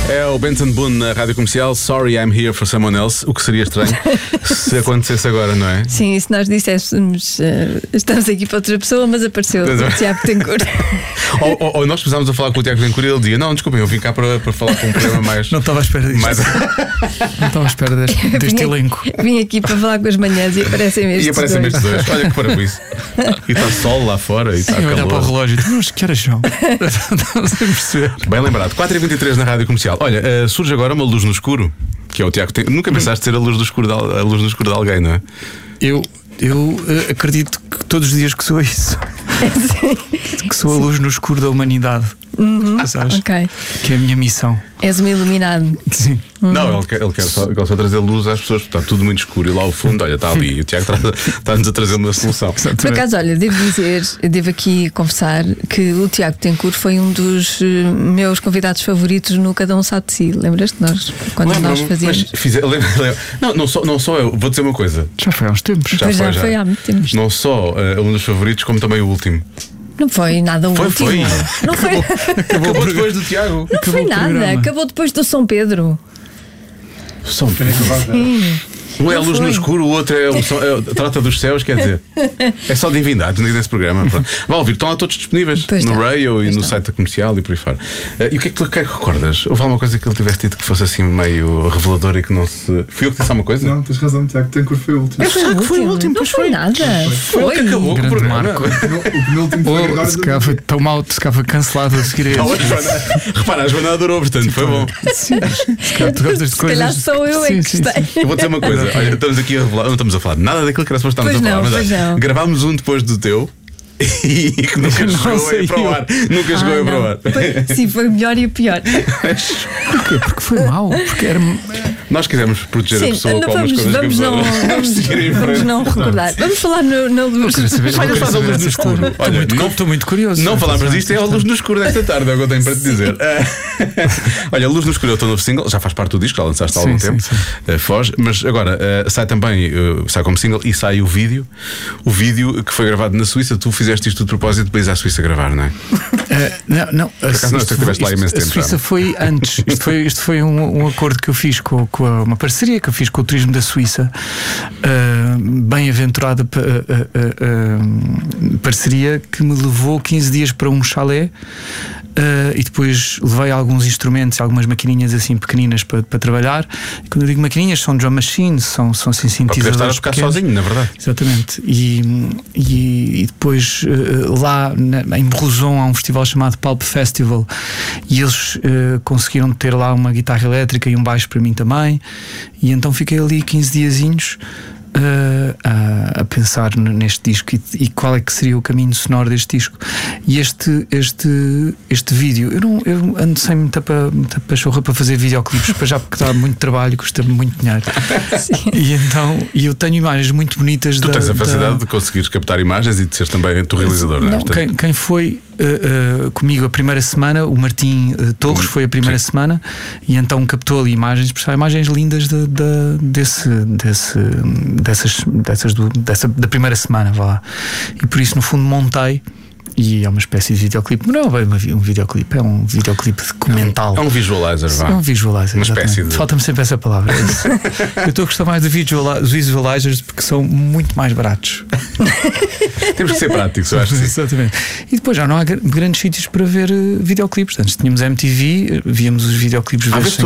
É o Benson Boone na Rádio Comercial. Sorry, I'm here for someone else. O que seria estranho se acontecesse agora, não é? Sim, se nós dissessemos estamos aqui para outra pessoa, mas apareceu o Tiago Tencourt. ou nós começámos a falar com o Tiago Tencourt e ele dizia: não, desculpem, eu vim cá para falar com um programa mais. Não estava à espera disto. Não estava à espera deste elenco. Vim aqui para falar com as manhãs e aparecem estes dois. Olha que para isso. E está sol lá fora e está calor. Olhar para o relógio e mas que horas são? Estamos a perceber. Bem lembrado, 4h23 na Rádio Comercial. Olha, surge agora uma luz no escuro, que é o Tiago. Nunca pensaste ser a luz no escuro de alguém, não é? Eu acredito que todos os dias que sou isso. Que sou a luz no escuro da humanidade. Okay. Que é a minha missão. És um iluminado. Sim. Não, ele quer só trazer luz às pessoas, está tudo muito escuro e lá ao fundo, olha, está ali. E o Tiago está-nos a trazer uma solução. Por acaso, olha, devo aqui confessar que o Tiago Tencourt foi um dos meus convidados favoritos no Cada Um Sabe de Si. Lembras-te nós? Quando nós fazíamos. Não só eu, vou dizer uma coisa. Já foi há uns tempos. Já foi há muito tempo. Não só um dos favoritos, como também o último. Não foi nada o último. Foi. Não foi. Acabou depois do Tiago. Não foi nada. Acabou depois do São Pedro. São Pedro. Sim. Um é a luz no escuro, o outro trata dos céus, quer dizer. É só divindade nesse programa. Vá ouvir, estão lá todos disponíveis no Radio e no site da Comercial e por aí fora. E o que é que recordas? Houve alguma coisa que ele tivesse dito que fosse assim meio revelador e que não se. Fui eu que disse alguma coisa? Não, tens razão, Tiago Tencourt foi o último. Foi o último, não foi nada. Foi que acabou com o programa. O penúltimo foi agora. Se calhar foi tão mal, se calhar foi cancelado a seguir a repara, a Joana adorou, portanto foi bom. Sim, se calhar tu gostas de coisas. Se calhar sou eu que gostei. Eu vou dizer uma coisa, olha, estamos aqui a revelar, não estamos a falar nada daquilo que era suposto estarmos a falar, mas gravámos um depois do teu e que nunca chegou a ir para o ar. Nunca chegou a ir para o ar. Sim, foi o melhor e o pior. Porquê? Porque foi mau. Porque era. Nós quisemos proteger a pessoa com algumas coisas vamos não recordar. Vamos falar na luz. Olha, faz a luz no escuro. Olha, estou muito curioso. Não falámos disto, é a luz no escuro desta tarde, é o que eu tenho para te dizer. Olha, a luz no escuro é o teu novo single, já faz parte do disco, já lançaste há algum tempo. Foge, mas agora sai também, sai como single e sai o vídeo. O vídeo que foi gravado na Suíça. Tu fizeste isto de propósito para ir à Suíça gravar, não é? Não. Por acaso não, estiveste lá imenso tempo. A Suíça foi antes. Isto foi um acordo que eu fiz com uma parceria que eu fiz com o Turismo da Suíça, bem aventurada parceria que me levou 15 dias para um chalé. E depois levei alguns instrumentos, algumas maquininhas assim pequeninas para trabalhar. E quando eu digo maquininhas, são drum machines, são assim sintetizadores. Para estar a tocar sozinho, na verdade. Exatamente. E depois lá em Berluzon há um festival chamado Pulp Festival e eles conseguiram ter lá uma guitarra elétrica e um baixo para mim também. E então fiquei ali 15 diazinhos a pensar neste disco e qual é que seria o caminho sonoro deste disco. E este vídeo, eu ando sem muita pachorra para fazer videoclipes, para já porque dá muito trabalho, custa muito dinheiro. E então eu tenho imagens muito bonitas. Tu tens a facilidade de conseguires captar imagens e de seres também tu realizador, não é? Quem foi comigo a primeira semana, o Martim Torres, foi a primeira semana e então captou ali imagens, imagens lindas da primeira semana, vá lá. E por isso no fundo montei. E é uma espécie de videoclipe. Não é um videoclipe, é um videoclipe documental. É um visualizer, vá. É um visualizer. Uma espécie de... Falta-me sempre essa palavra. Eu estou a gostar mais de visualizers porque são muito mais baratos. Temos que ser práticos, eu acho que sim. Exatamente. E depois já não há grandes sítios para ver videoclipes. Antes tínhamos MTV, víamos os videoclipes.